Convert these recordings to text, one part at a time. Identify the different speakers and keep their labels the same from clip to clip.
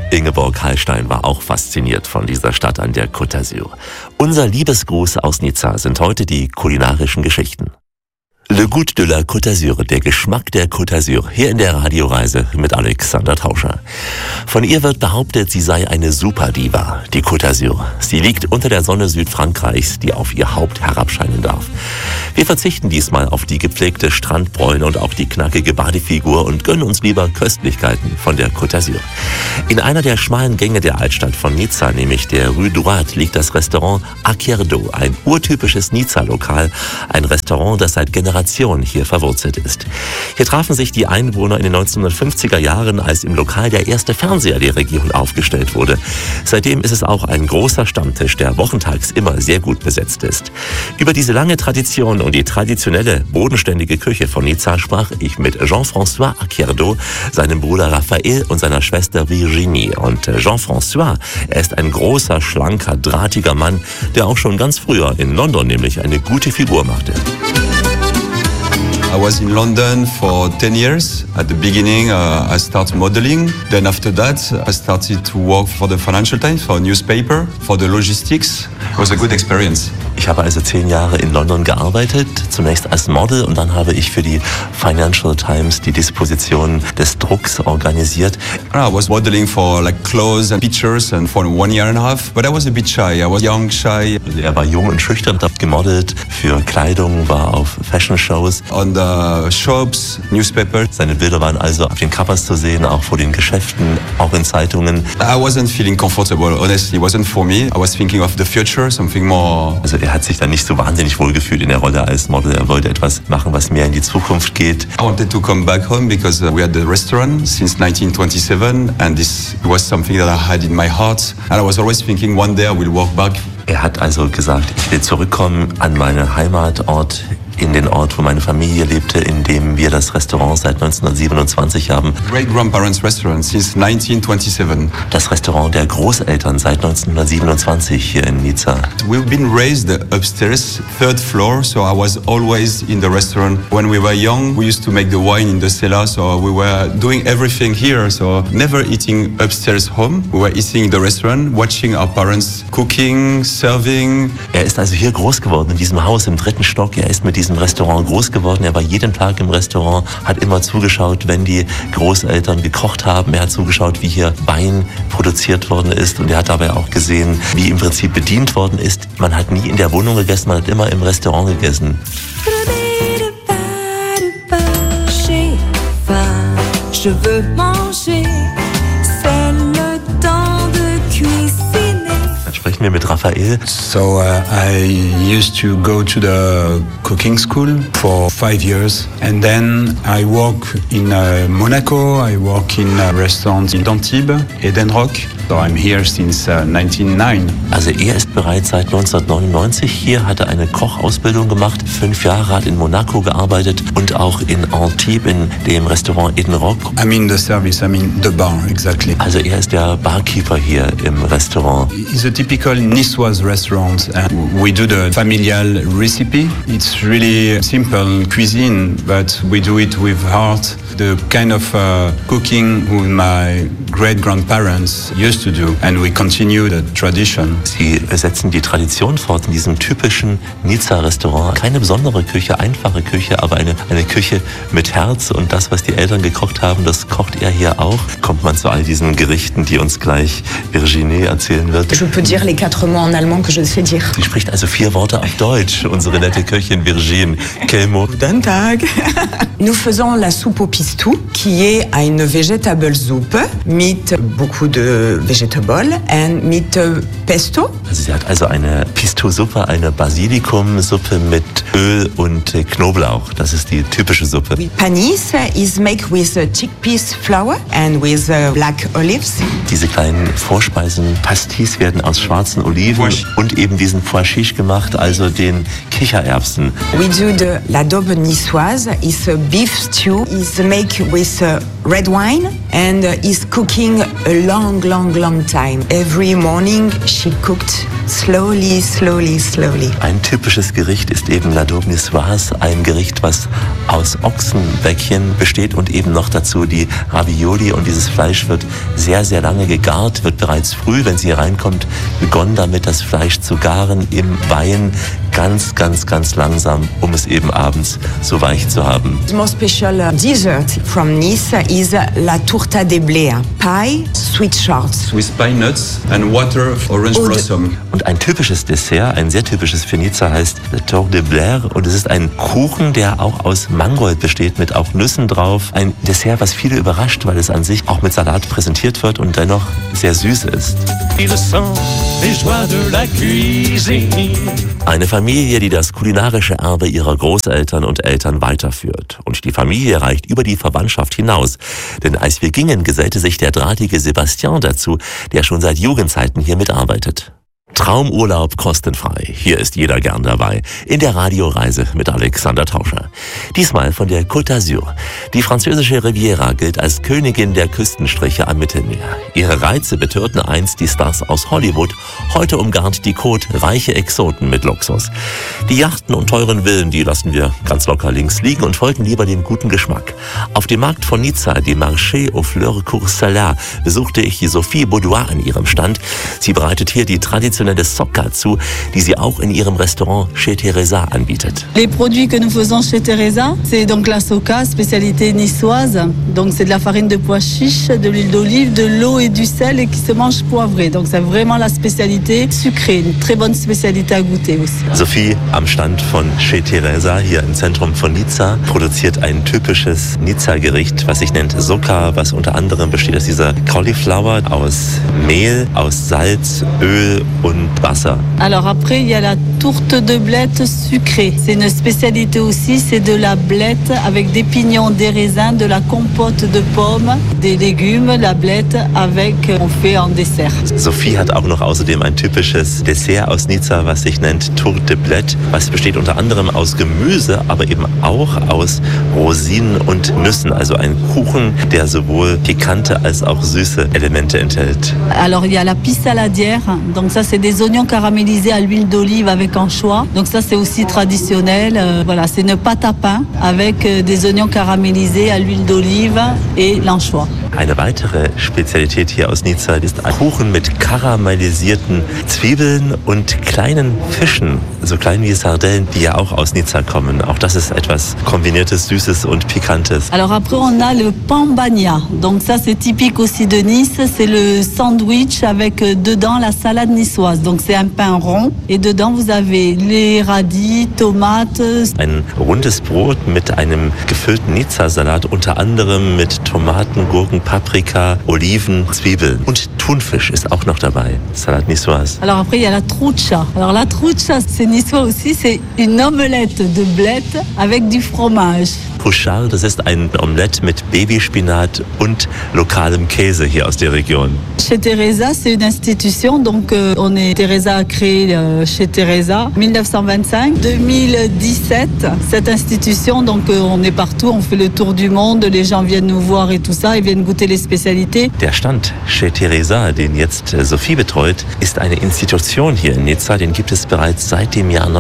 Speaker 1: Ingeborg Hallstein war auch fasziniert von dieser Stadt an der Côte d'Azur. Unser Liebesgruß aus Nizza sind heute die kulinarischen Geschichten. Le Goût de la Côte d'Azur, der Geschmack der Côte d'Azur, hier in der Radioreise mit Alexander Tauscher. Von ihr wird behauptet, sie sei eine Superdiva, die Côte d'Azur. Sie liegt unter der Sonne Südfrankreichs, die auf ihr Haupt herabscheinen darf. Wir verzichten diesmal auf die gepflegte Strandbräune und auch die knackige Badefigur und gönnen uns lieber Köstlichkeiten von der Côte d'Azur. In einer der schmalen Gänge der Altstadt von Nizza, nämlich der Rue Droite, liegt das Restaurant Acquerdo, ein urtypisches Nizza-Lokal, ein Restaurant, das seit Generationen hier verwurzelt ist. Hier trafen sich die Einwohner in den 1950er Jahren, als im Lokal der erste Fernseher der Region aufgestellt wurde. Seitdem ist es auch ein großer Stammtisch, der wochentags immer sehr gut besetzt ist. Über diese lange Tradition und die traditionelle, bodenständige Küche von Nizza sprach ich mit Jean-François Acquerdo, seinem Bruder Raphael und seiner Schwester Virginie. Und Jean-François, er ist ein großer, schlanker, drahtiger Mann, der auch schon ganz früher in London nämlich eine gute Figur machte.
Speaker 2: I was in London for 10 years. At the beginning, I started modeling. Then after that, I started to work for the Financial Times, for a newspaper, for the logistics. It was a good experience.
Speaker 1: Ich habe also 10 Jahre in London gearbeitet, zunächst als Model und dann habe ich für die Financial Times die Disposition des Drucks organisiert.
Speaker 2: I was modeling for like clothes and pictures and for 1 year and a half, but I was a bit shy. I was young, shy.
Speaker 1: Also er war jung und schüchtern, hat gemodelt für Kleidung, war auf Fashion Shows.
Speaker 2: On the shops, newspapers.
Speaker 1: Seine Bilder waren also auf den Covers zu sehen, auch vor den Geschäften, auch in Zeitungen.
Speaker 2: I wasn't feeling comfortable, honestly. It wasn't for me. I was thinking of the future, something more.
Speaker 1: Also er hat sich dann nicht so wahnsinnig wohl gefühlt in der Rolle als Model. Er wollte etwas machen, was mehr in die Zukunft geht.
Speaker 2: I wanted to come back home because we had the restaurant since 1927 and this was something that I had in my heart. And I was always thinking one day I will walk back.
Speaker 1: Er hat also gesagt, ich will zurückkommen an meinen Heimatort, in den Ort, wo meine Familie lebte, in dem wir das Restaurant seit 1927 haben.
Speaker 2: Great-grandparents' restaurant since 1927.
Speaker 1: Das Restaurant der Großeltern seit 1927 hier in Nizza.
Speaker 2: We've been raised upstairs, third floor, so I was always in the restaurant. When we were young, we used to make the wine in the cellar, so we were doing everything here, so never eating upstairs home. We were eating in the restaurant, watching our parents cooking, serving.
Speaker 1: Er ist also hier groß geworden, in diesem Haus im 3. Stock. Er ist mit diesem Restaurant groß geworden. Er war jeden Tag im Restaurant, hat immer zugeschaut, wenn die Großeltern gekocht haben. Er hat zugeschaut, wie hier Wein produziert worden ist und er hat dabei auch gesehen, wie im Prinzip bedient worden ist. Man hat nie in der Wohnung gegessen, man hat immer im Restaurant gegessen.
Speaker 3: Je veux manger, c'est le temps de cuisiner.
Speaker 1: Dann sprechen wir mit Raphael.
Speaker 4: So I used to go to the cooking school for 5 years and then I work in Monaco, I work in restaurants in Antibes, Edenrock. So I'm here since 1909.
Speaker 1: Also er ist bereits seit 1999 hier, hatte eine Kochausbildung gemacht, 5 Jahre, hat in Monaco gearbeitet und auch in Antibes, in dem Restaurant Edenrock.
Speaker 4: I mean the service, I mean the bar, exactly.
Speaker 1: Also er ist der Barkeeper hier im Restaurant.
Speaker 4: It's a typical Niçoise restaurant and we do the familial recipe. It's really simple cuisine, but we do it with heart. The kind of cooking who my great-grandparents used to do and we continue the tradition.
Speaker 1: Sie setzen die Tradition fort in diesem typischen Nizza-Restaurant. Keine besondere Küche, einfache Küche, aber eine Küche mit Herz und das, was die Eltern gekocht haben, das kocht er hier auch. Kommt man zu all diesen Gerichten, die uns gleich Virginie erzählen wird.
Speaker 5: Je peux dire les 4 mots en allemand que je sais dire.
Speaker 1: Sie spricht also 4 Worte auf Deutsch, unsere nette Köchin Virginie. Quel mot?
Speaker 5: Guten Tag. Nous faisons la soupe au pistou, qui est une vegetable soup mit beaucoup de vegetables and mit pesto.
Speaker 1: Also sie hat also eine Pesto-Suppe, eine Basilikumsuppe mit Öl und Knoblauch. Das ist die typische Suppe.
Speaker 5: Panis is made with chickpeas flour and with black olives.
Speaker 1: Diese kleinen Vorspeisen, Pastis, werden aus schwarzen Oliven und eben diesen Pois chiche gemacht, also den Kichererbsen.
Speaker 5: We do the l'adobe niçoise. It's a beef stew. It's made with red wine and is cooking a long time. Every morning she cooked slowly.
Speaker 1: Ein typisches Gericht ist eben l'adobe niçoise, ein Gericht, was aus Ochsenbäckchen besteht und eben noch dazu die Ravioli. Und dieses Fleisch wird sehr lange gegart, wird bereits früh, wenn sie reinkommt, begonnen damit, das Fleisch zu garen im Wein, ganz langsam, um es eben abends so weich zu haben.
Speaker 5: The most special dessert from Nice is la tourta de blé, pie, sweet shorts.
Speaker 2: With pine nuts and water of orange blossom.
Speaker 1: Und ein typisches Dessert, ein sehr typisches für Nizza, heißt le tour de blé. Und es ist ein Kuchen, der auch aus Mangold besteht, mit auch Nüssen drauf. Ein Dessert, was viele überrascht, weil es an sich auch mit Salat präsentiert wird und dennoch sehr süß ist. Eine Familie, die das kulinarische Erbe ihrer Großeltern und Eltern weiterführt. Und die Familie reicht über die Verwandtschaft hinaus. Denn als wir gingen, gesellte sich der drahtige Sebastian dazu, der schon seit Jugendzeiten hier mitarbeitet. Traumurlaub kostenfrei. Hier ist jeder gern dabei. In der Radioreise mit Alexander Tauscher. Diesmal von der Côte d'Azur. Die französische Riviera gilt als Königin der Küstenstriche am Mittelmeer. Ihre Reize betörten einst die Stars aus Hollywood. Heute umgarnt die Côte reiche Exoten mit Luxus. Die Yachten und teuren Villen, die lassen wir ganz locker links liegen und folgen lieber dem guten Geschmack. Auf dem Markt von Nizza, dem Marché aux Fleurs Coursalat, besuchte ich Sophie Baudoin an ihrem Stand. Sie bereitet hier die traditionelle Socca zu, die sie auch in ihrem Restaurant Chez Teresa anbietet.
Speaker 6: Les produits que nous faisons chez Teresa, c'est donc la Socca, spécialité niçoise. Donc c'est de la farine de pois chiche, de l'huile d'olive, de l'eau et du sel et qui se mange poivré. Donc c'est vraiment la spécialité sucrée, une très bonne spécialité à goûter aussi.
Speaker 1: Sophie am Stand von Chez Teresa hier im Zentrum von Nizza produziert ein typisches Nizza-Gericht, was sich nennt Socca, was unter anderem besteht aus dieser Cauliflower, aus Mehl, aus Salz, Öl und Wasser.
Speaker 6: Alors après, il y a la tourte de blette sucrée. C'est une spécialité aussi, c'est de la blette avec des pignons, des raisins, de la compote de pommes, des légumes, la blette avec, on fait en dessert.
Speaker 1: Sophie hat auch noch außerdem ein typisches Dessert aus Nizza, was sich nennt Tourte de blette, was besteht unter anderem aus Gemüse, aber eben auch aus Rosinen und Nüssen. Also ein Kuchen, der sowohl pikante als auch süße Elemente enthält.
Speaker 6: Alors il y a la pisse saladière, donc ça c'est des oignons caramélisés à l'huile d'olive avec anchois. Donc ça c'est aussi traditionnel. Voilà, c'est une pâte à pain avec des oignons caramélisés à l'huile d'olive et l'anchois.
Speaker 1: Eine weitere Spezialität hier aus Nizza ist ein Kuchen mit karamellisierten Zwiebeln und kleinen Fischen, so klein wie Sardellen, die ja auch aus Nizza kommen. Auch das ist etwas Kombiniertes, Süßes und Pikantes.
Speaker 6: Alors après on a le pambagna. Donc ça c'est typique aussi de Nice. C'est le sandwich avec dedans la salade niçoise. Donc c'est un pain rond et dedans vous avez les radis, Tomates.
Speaker 1: Ein rundes Brot mit einem gefüllten Nizza-Salat, unter anderem mit Tomaten, Gurken, Paprika, Oliven, Zwiebeln und Thunfisch ist auch noch dabei. Salade niçoise.
Speaker 6: Alors après il y a la trucha. Alors la trucha c'est niçois aussi, c'est une omelette de blette avec du fromage.
Speaker 1: Pouchard, das ist ein Omelette mit Babyspinat und lokalem Käse hier aus der Region.
Speaker 6: Chez Teresa, c'est une institution, donc Teresa a créé chez Teresa 1925. 2017, cette institution, donc on est partout, on fait le tour du monde, les gens viennent nous voir et tout ça, ils viennent goûter les spécialités.
Speaker 1: Der Stand Chez Teresa, den jetzt Sophie betreut, ist eine Institution hier in Nizza, den gibt es bereits seit dem Jahr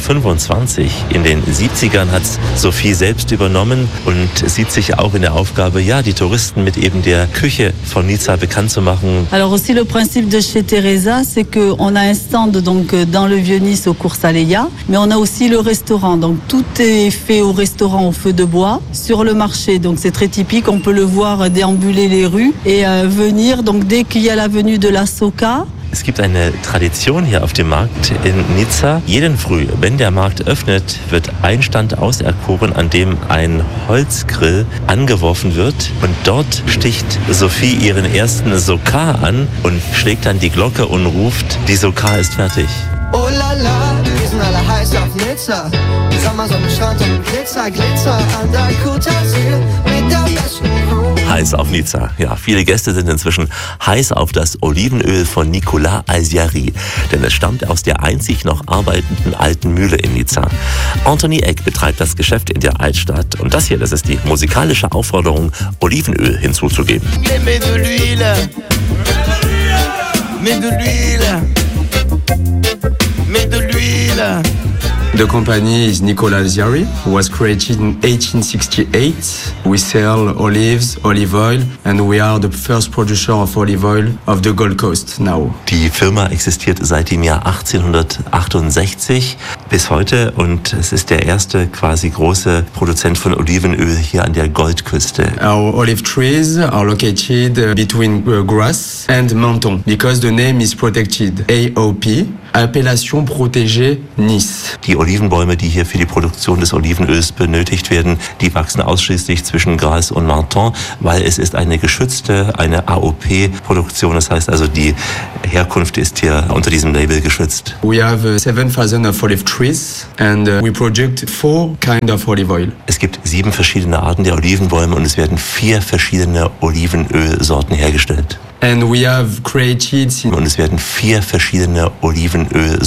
Speaker 1: 1925. In den 70ern hat Sophie selbst übernommen und sieht sich auch in der Aufgabe, ja, die Touristen mit eben der Küche von Nizza bekannt zu machen.
Speaker 6: Alors aussi le principe de chez Teresa, c'est que on a un stand donc dans le Vieux-Nice au Coursaléa, mais on a aussi le restaurant. Donc tout est fait au restaurant au feu de bois sur le marché. Donc c'est très typique, on peut le voir déambuler les rues et venir donc dès qu'il y a la venue de la Socca.
Speaker 1: Es gibt eine Tradition hier auf dem Markt in Nizza. Jeden Früh, wenn der Markt öffnet, wird ein Stand auserkoren, an dem ein Holzgrill angeworfen wird. Und dort sticht Sophie ihren ersten Socca an und schlägt dann die Glocke und ruft, die Socca ist fertig.
Speaker 7: Oh la la, wir sind alle heiß auf Nizza. Sommersonne, Strand und Glitzer, Glitzer an der Côte d'Azur mit der besten Crew.
Speaker 1: Heiß auf Nizza. Ja, viele Gäste sind inzwischen heiß auf das Olivenöl von Nicolas Alziary, denn es stammt aus der einzig noch arbeitenden alten Mühle in Nizza. Anthony Eck betreibt das Geschäft in der Altstadt und das hier, das ist die musikalische Aufforderung, Olivenöl hinzuzugeben.
Speaker 7: Mets de l'huile, mets de l'huile, mets de l'huile.
Speaker 8: The company is Nicolas Alziary, who was created in 1868. We sell olives, olive oil, and we are the first producer of olive oil of the Gold Coast now.
Speaker 1: Die Firma existiert seit dem Jahr 1868 bis heute und es ist der erste quasi große Produzent von Olivenöl hier an der Goldküste.
Speaker 8: Our olive trees are located between Grasse and Menton because the name is protected. AOP, Appellation protégée Nice.
Speaker 1: Die Olivenbäume, die hier für die Produktion des Olivenöls benötigt werden, die wachsen ausschließlich zwischen Grasse und Menton, weil es ist eine geschützte, eine AOP-Produktion. Das heißt also, die Herkunft ist hier unter diesem Label geschützt.
Speaker 8: We have 7,000 of olive trees and we produce 4 kinds of olive oil.
Speaker 1: Es gibt 7 verschiedene Arten der Olivenbäume und es werden 4 verschiedene Olivenölsorten hergestellt.
Speaker 8: And we have created
Speaker 1: Und es werden 4 verschiedene Olivenölsorten